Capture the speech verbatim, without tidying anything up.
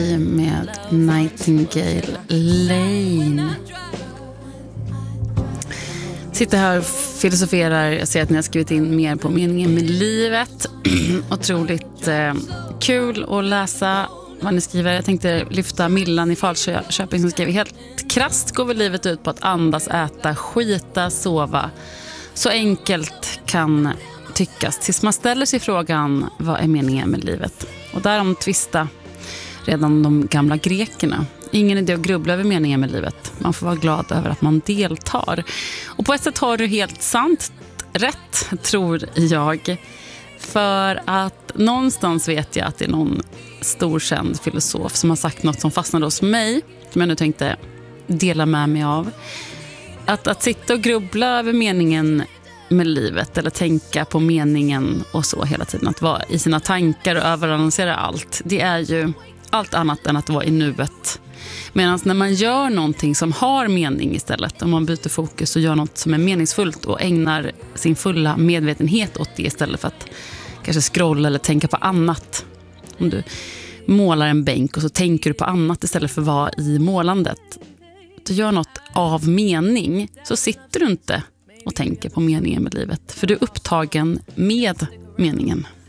med Nightingale Lane. Sitter här och filosoferar. Jag ser att ni har skrivit in mer på meningen med livet. Otroligt eh, kul att läsa vad ni skriver. Jag tänkte lyfta Millan i Falköping som skriver: helt krasst går väl livet ut på att andas, äta, skita, sova. Så enkelt kan tyckas tills man ställer sig frågan, vad är meningen med livet? Och där de tvista redan de gamla grekerna. Ingen idé att grubbla över meningen med livet. Man får vara glad över att man deltar. Och på ett sätt har du helt sant rätt, tror jag. För att någonstans vet jag att det är någon stor känd filosof som har sagt något som fastnade hos mig, som jag nu tänkte dela med mig av. Att, att sitta och grubbla över meningen med livet eller tänka på meningen och så hela tiden, att vara i sina tankar och överanalysera allt, det är ju allt annat än att vara i nuet. Medan när man gör någonting som har mening istället, om man byter fokus och gör något som är meningsfullt och ägnar sin fulla medvetenhet åt det istället för att kanske scrolla eller tänka på annat. Om du målar en bänk och så tänker du på annat istället för att vara i målandet. Du gör något av mening, så sitter du inte och tänker på meningen med livet. För du är upptagen med meningen.